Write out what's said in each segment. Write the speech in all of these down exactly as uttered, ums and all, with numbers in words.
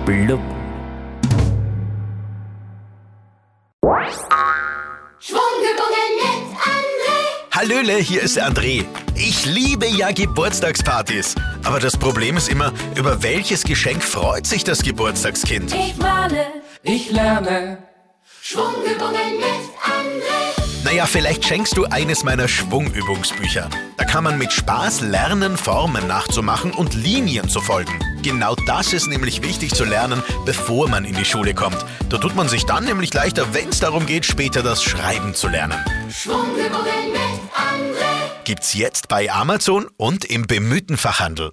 blub. Schwungübungen mit André. Hallöle, hier ist der André. Ich liebe ja Geburtstagspartys. Aber das Problem ist immer, über welches Geschenk freut sich das Geburtstagskind? Ich male, Ich lerne. Schwungübungen mit André. Naja, vielleicht schenkst du eines meiner Schwungübungsbücher. Da kann man mit Spaß lernen, Formen nachzumachen und Linien zu folgen. Genau das ist nämlich wichtig zu lernen, bevor man in die Schule kommt. Da tut man sich dann nämlich leichter, wenn es darum geht, später das Schreiben zu lernen. Schwungübungen mit André. Gibt's jetzt bei Amazon und im bemühten Fachhandel.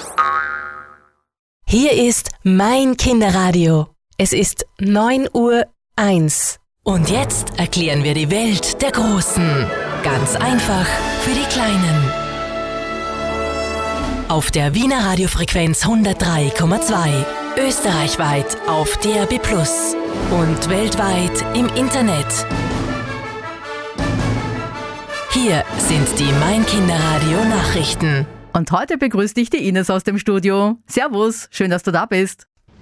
Hier ist mein Kinderradio. Es ist neun Uhr eins. Und jetzt erklären wir die Welt der Großen. Ganz einfach für die Kleinen. Auf der Wiener Radiofrequenz hundertdrei Komma zwei. Österreichweit auf D A B plus. Und weltweit im Internet. Hier sind die Mein Kinderradio Nachrichten. Und heute begrüßt dich die Ines aus dem Studio. Servus, schön, dass du da bist.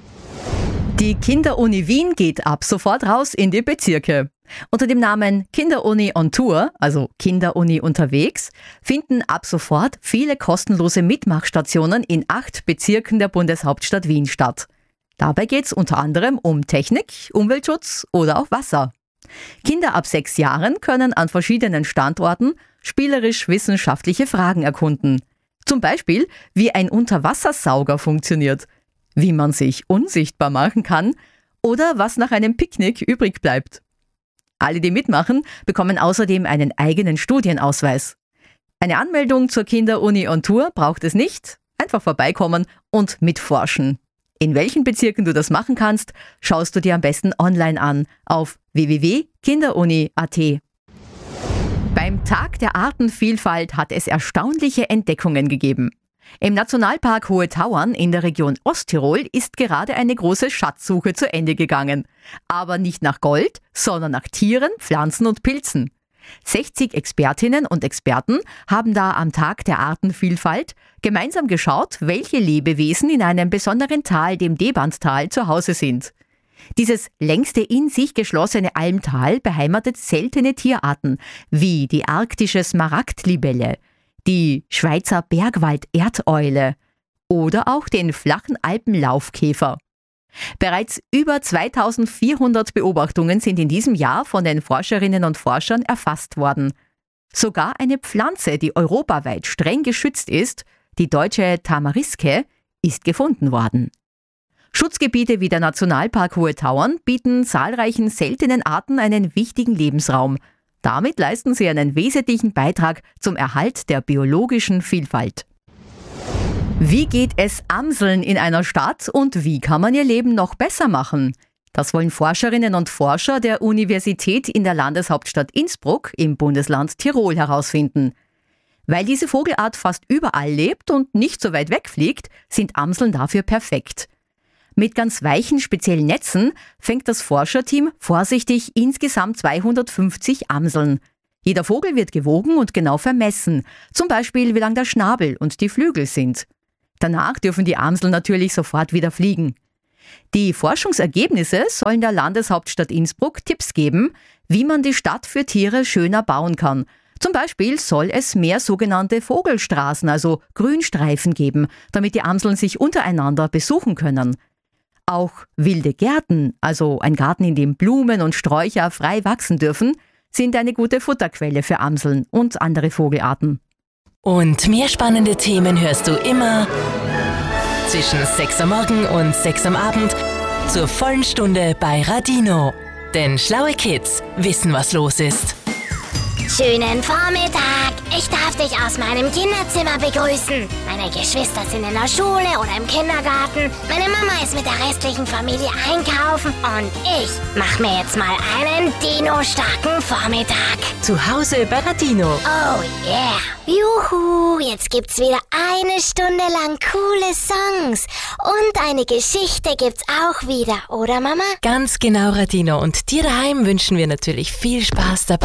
Die Kinderuni Wien geht ab sofort raus in die Bezirke. Unter dem Namen Kinderuni on Tour, also Kinderuni unterwegs, finden ab sofort viele kostenlose Mitmachstationen in acht Bezirken der Bundeshauptstadt Wien statt. Dabei geht es unter anderem um Technik, Umweltschutz oder auch Wasser. Kinder ab sechs Jahren können an verschiedenen Standorten spielerisch-wissenschaftliche Fragen erkunden. Zum Beispiel, wie ein Unterwassersauger funktioniert, wie man sich unsichtbar machen kann oder was nach einem Picknick übrig bleibt. Alle, die mitmachen, bekommen außerdem einen eigenen Studienausweis. Eine Anmeldung zur Kinderuni on Tour braucht es nicht. Einfach vorbeikommen und mitforschen. In welchen Bezirken du das machen kannst, schaust du dir am besten online an auf w w w punkt kinderuni punkt a t. Beim Tag der Artenvielfalt hat es erstaunliche Entdeckungen gegeben. Im Nationalpark Hohe Tauern in der Region Osttirol ist gerade eine große Schatzsuche zu Ende gegangen. Aber nicht nach Gold, sondern nach Tieren, Pflanzen und Pilzen. sechzig Expertinnen und Experten haben da am Tag der Artenvielfalt gemeinsam geschaut, welche Lebewesen in einem besonderen Tal, dem Debandtal, zu Hause sind. Dieses längste in sich geschlossene Almtal beheimatet seltene Tierarten, wie die arktische Smaragdlibelle, die Schweizer Bergwald-Erdeule oder auch den flachen Alpenlaufkäfer. Bereits über zweitausendvierhundert Beobachtungen sind in diesem Jahr von den Forscherinnen und Forschern erfasst worden. Sogar eine Pflanze, die europaweit streng geschützt ist, die deutsche Tamariske, ist gefunden worden. Schutzgebiete wie der Nationalpark Hohe Tauern bieten zahlreichen seltenen Arten einen wichtigen Lebensraum. Damit leisten sie einen wesentlichen Beitrag zum Erhalt der biologischen Vielfalt. Wie geht es Amseln in einer Stadt und wie kann man ihr Leben noch besser machen? Das wollen Forscherinnen und Forscher der Universität in der Landeshauptstadt Innsbruck im Bundesland Tirol herausfinden. Weil diese Vogelart fast überall lebt und nicht so weit wegfliegt, sind Amseln dafür perfekt. Mit ganz weichen speziellen Netzen fängt das Forscherteam vorsichtig insgesamt zweihundertfünfzig Amseln. Jeder Vogel wird gewogen und genau vermessen, zum Beispiel wie lang der Schnabel und die Flügel sind. Danach dürfen die Amseln natürlich sofort wieder fliegen. Die Forschungsergebnisse sollen der Landeshauptstadt Innsbruck Tipps geben, wie man die Stadt für Tiere schöner bauen kann. Zum Beispiel soll es mehr sogenannte Vogelstraßen, also Grünstreifen geben, damit die Amseln sich untereinander besuchen können. Auch wilde Gärten, also ein Garten, in dem Blumen und Sträucher frei wachsen dürfen, sind eine gute Futterquelle für Amseln und andere Vogelarten. Und mehr spannende Themen hörst du immer zwischen sechs am Morgen und sechs am Abend zur vollen Stunde bei Radino. Denn schlaue Kids wissen, was los ist. Schönen Vormittag! Ich darf dich aus meinem Kinderzimmer begrüßen. Meine Geschwister sind in der Schule oder im Kindergarten. Meine Mama ist mit der restlichen Familie einkaufen und ich mach mir jetzt mal einen Dino-starken Vormittag. Zu Hause bei Radino. Oh yeah! Juhu! Jetzt gibt's wieder eine Stunde lang coole Songs. Und eine Geschichte gibt's auch wieder, oder Mama? Ganz genau, Radino. Und dir daheim wünschen wir natürlich viel Spaß dabei.